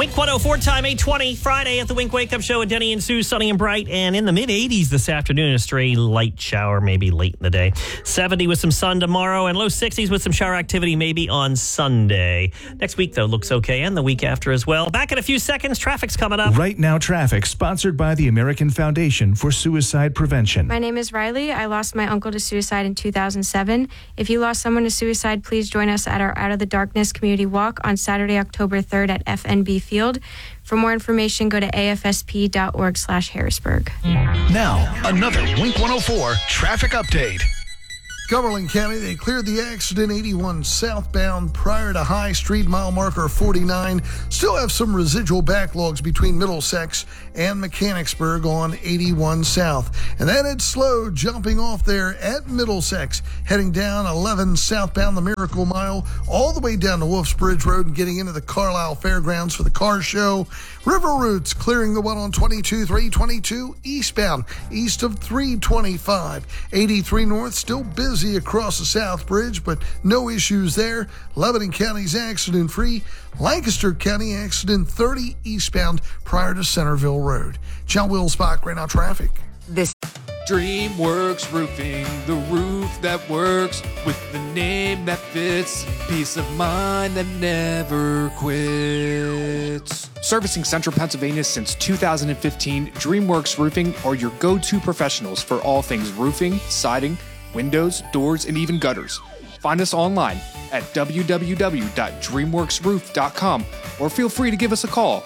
Wink 104 time, 8:20, Friday at the Wink Wake Up Show with Denny and Sue, sunny and bright, and in the mid-80s this afternoon, a stray light shower, maybe late in the day. 70 with some sun tomorrow, and low 60s with some shower activity maybe on Sunday. Next week, though, looks okay, and the week after as well. Back in a few seconds, traffic's coming up. Right Now Traffic, sponsored by the American Foundation for Suicide Prevention. My name is Riley. I lost my uncle to suicide in 2007. If you lost someone to suicide, please join us at our Out of the Darkness Community Walk on Saturday, October 3rd at FNB Field. For more information, go to afsp.org/Harrisburg. Now, another Wink 104 traffic update. Cumberland County, they cleared the accident 81 southbound prior to High Street, mile marker 49. Still have some residual backlogs between Middlesex and Mechanicsburg on 81 south. And then it's slow jumping off there at Middlesex, heading down 11 southbound the Miracle Mile, all the way down to Wolf's Bridge Road and getting into the Carlisle Fairgrounds for the car show. River Routes clearing the one on 22-322 eastbound, east of 325. 83 north, still busy across the South Bridge, but no issues there. Lebanon County's accident-free. Lancaster County accident 30 eastbound prior to Centerville Road. John Wilsbach, right now traffic. DreamWorks Roofing, the roof that works with the name that fits, peace of mind that never quits. Servicing Central Pennsylvania since 2015, DreamWorks Roofing are your go-to professionals for all things roofing, siding, windows, doors, and even gutters. Find us online at www.dreamworksroof.com or feel free to give us a call,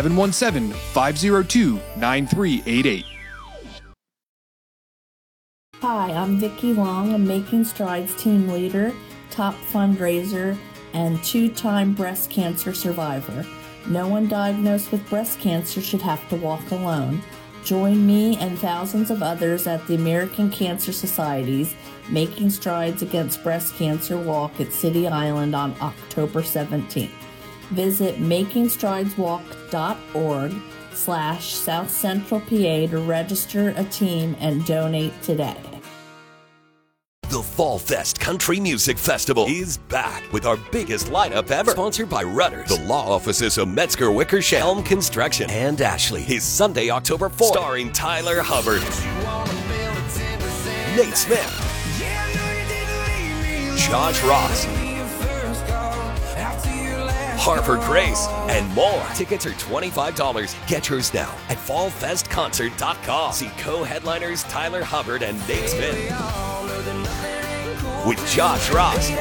717-502-9388. Hi, I'm Vicki Long, a Making Strides team leader, top fundraiser, and two-time breast cancer survivor. No one diagnosed with breast cancer should have to walk alone. Join me and thousands of others at the American Cancer Society's Making Strides Against Breast Cancer Walk at City Island on October 17th. Visit makingstrideswalk.org/South Central PA to register a team and donate today. The Fall Fest Country Music Festival is back with our biggest lineup ever. Sponsored by Rudders, the law offices of Metzger Wickersham, Helm Construction, and Ashley. Is Sunday, October 4th. Starring Tyler Hubbard, Nate Smith, Josh Ross, Harper Grace, and more. Tickets are $25. Get yours now at fallfestconcert.com. See co-headliners Tyler Hubbard and Nate Smith with Josh Ross,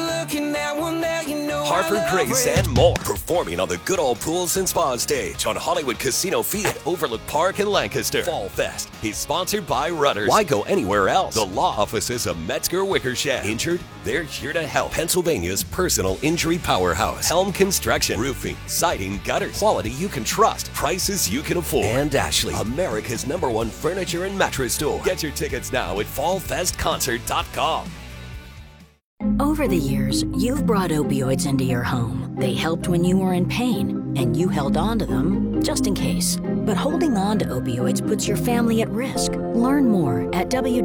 Harper Grace, and more. Performing on the Good Old Pools and Spa stage on Hollywood Casino Field at Overlook Park in Lancaster. Fall Fest is sponsored by Rudders. Why go anywhere else? The law offices of Metzger Wickersham. Injured? They're here to help. Pennsylvania's personal injury powerhouse. Helm Construction, roofing, siding, gutters. Quality you can trust. Prices you can afford. And Ashley, America's #1 furniture and mattress store. Get your tickets now at fallfestconcert.com. Over the years, you've brought opioids into your home. They helped when you were in pain, and you held on to them just in case. But holding on to opioids puts your family at risk. Learn more at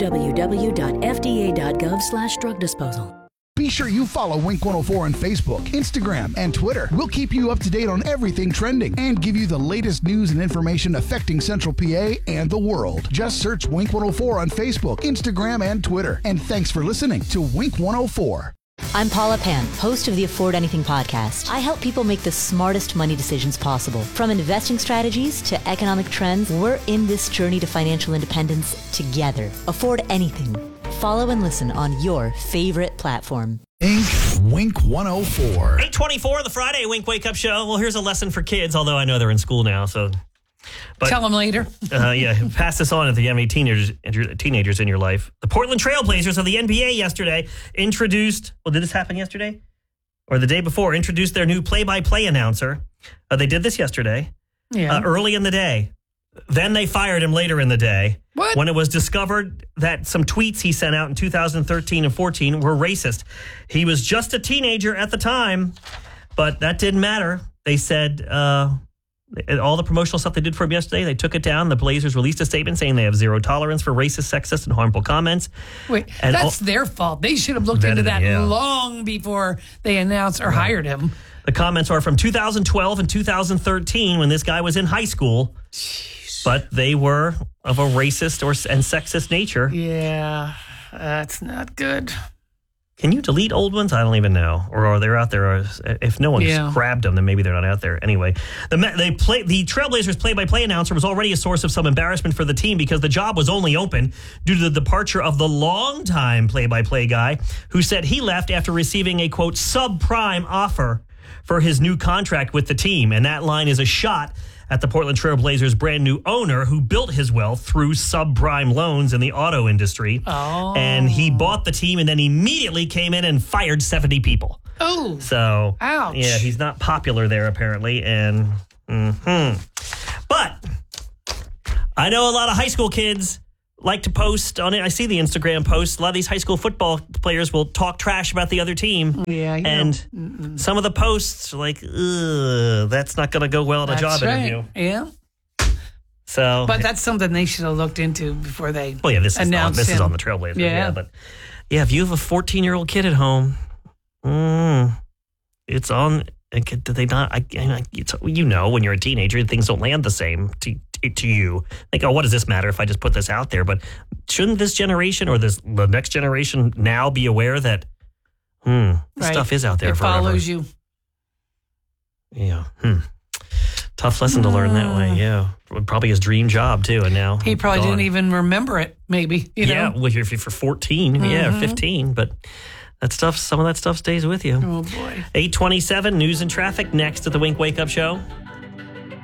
www.fda.gov/drug disposal. Be sure you follow Wink 104 on Facebook, Instagram, and Twitter. We'll keep you up to date on everything trending and give you the latest news and information affecting Central PA and the world. Just search Wink 104 on Facebook, Instagram, and Twitter. And thanks for listening to Wink 104. I'm Paula Pan, host of the Afford Anything podcast. I help people make the smartest money decisions possible. From investing strategies to economic trends, we're in this journey to financial independence together. Afford Anything. Follow and listen on your favorite platform. Wink 104. 8:24, the Friday Wink Wake Up Show. Well, here's a lesson for kids, although I know they're in school now, so... But, tell them later. Pass this on if you have any teenagers in your life. The Portland Trailblazers of the NBA yesterday introduced... Well, did this happen yesterday? Or the day before, introduced their new play-by-play announcer. They did this yesterday, early in the day. Then they fired him later in the day. What? When it was discovered that some tweets he sent out in 2013 and 14 were racist. He was just a teenager at the time, but that didn't matter. They said all the promotional stuff they did for him yesterday, they took it down. The Blazers released a statement saying they have zero tolerance for racist, sexist, and harmful comments. Wait, that's their fault. They should have looked into that long before they announced or hired him. The comments are from 2012 and 2013 when this guy was in high school. Jeez. But they were of a racist and sexist nature. Yeah, that's not good. Can you delete old ones? I don't even know. Or are they out there? If no one grabbed them, then maybe they're not out there. Anyway, the Trailblazers play-by-play announcer was already a source of some embarrassment for the team because the job was only open due to the departure of the longtime play-by-play guy who said he left after receiving a, quote, subprime offer for his new contract with the team. And that line is a shot at the Portland Trail Blazers' brand new owner who built his wealth through subprime loans in the auto industry. Oh. And he bought the team and then immediately came in and fired 70 people. Oh. So, ouch. Yeah, he's not popular there apparently. And, But I know a lot of high school kids like to post on it. I see the Instagram posts. A lot of these high school football players will talk trash about the other team. Yeah. And some of the posts are like, ugh, that's not going to go well at a job interview. Yeah. So, but that's something they should have looked into before they this is on the Trailblazers. Yeah. But if you have a 14-year-old kid at home, it's on. Do they not? When you're a teenager, things don't land the same to you. Like, oh, what does this matter if I just put this out there? But shouldn't this generation or the next generation now be aware that this stuff is out there it forever? Follows you. Yeah. Tough lesson to learn that way. Yeah. Probably his dream job too. And now he probably didn't even remember it. Maybe. Yeah. Well, if you're 14, 15, but. Some of that stuff stays with you. Oh, boy. 8:27, news and traffic next at the Wink Wake Up Show.